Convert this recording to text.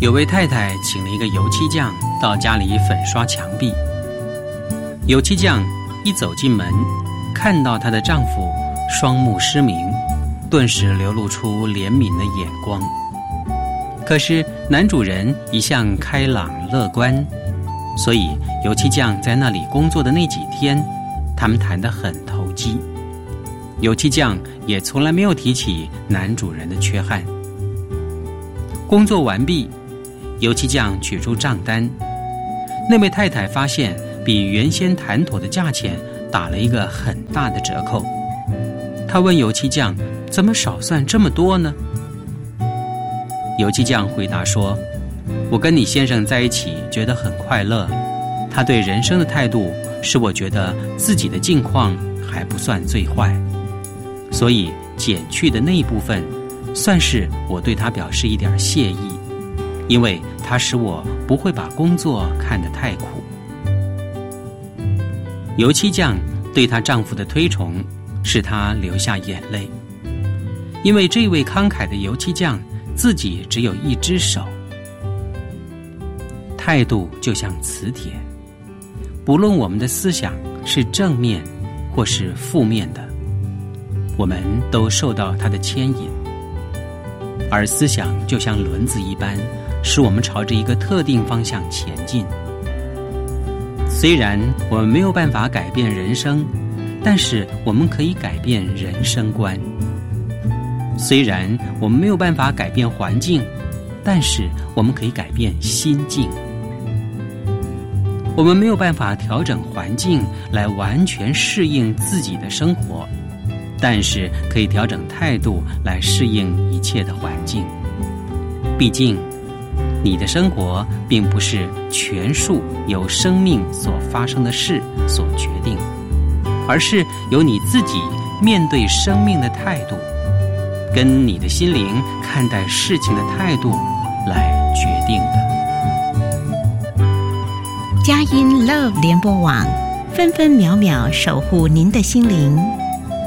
有位太太请了一个油漆匠到家里粉刷墙壁。油漆匠一走进门，看到她的丈夫双目失明，顿时流露出怜悯的眼光。可是男主人一向开朗乐观，所以油漆匠在那里工作的那几天，他们谈得很投机。油漆匠也从来没有提起男主人的缺憾。工作完毕，油漆匠取出账单，那位太太发现比原先谈妥的价钱打了一个很大的折扣。她问油漆匠，怎么少算这么多呢？油漆匠回答说，我跟你先生在一起觉得很快乐，他对人生的态度使我觉得自己的境况还不算最坏，所以减去的那一部分算是我对他表示一点谢意，因为它使我不会把工作看得太苦。油漆匠对她丈夫的推崇使她流下眼泪，因为这位慷慨的油漆匠自己只有一只手。态度就像磁铁，不论我们的思想是正面或是负面的，我们都受到它的牵引。而思想就像轮子一般，使我们朝着一个特定方向前进。虽然我们没有办法改变人生，但是我们可以改变人生观。虽然我们没有办法改变环境，但是我们可以改变心境。我们没有办法调整环境来完全适应自己的生活，但是可以调整态度来适应一切的环境。毕竟你的生活并不是全数由生命所发生的事所决定，而是由你自己面对生命的态度，跟你的心灵看待事情的态度来决定的。 佳音 Love 联播网，分分秒秒守护您的心灵。